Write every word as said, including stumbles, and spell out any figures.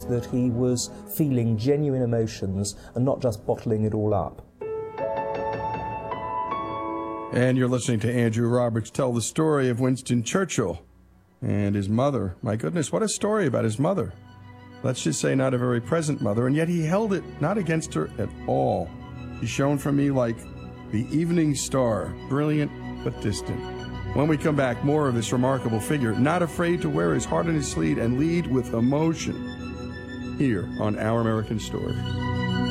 that he was feeling genuine emotions and not just bottling it all up. And you're listening to Andrew Roberts tell the story of Winston Churchill and his mother. My goodness, what a story about his mother. Let's just say not a very present mother, and yet he held it not against her at all. She shone for me like the evening star, brilliant but distant. When we come back, more of this remarkable figure, not afraid to wear his heart on his sleeve and lead with emotion, here on Our American Stories.